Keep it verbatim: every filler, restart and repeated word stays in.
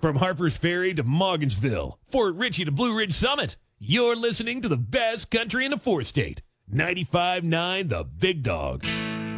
From Harper's Ferry to Morgansville, Fort Ritchie to Blue Ridge Summit, you're listening to the best country in the four-state. ninety-five point nine The Big Dog.